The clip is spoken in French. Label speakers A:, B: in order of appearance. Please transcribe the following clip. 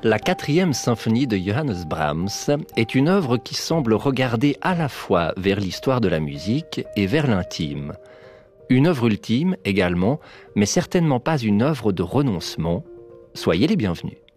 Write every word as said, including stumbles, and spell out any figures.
A: La quatrième symphonie de Johannes Brahms est une œuvre qui semble regarder à la fois vers l'histoire de la musique et vers l'intime. Une œuvre ultime également, mais certainement pas une œuvre de renoncement. Soyez les bienvenus.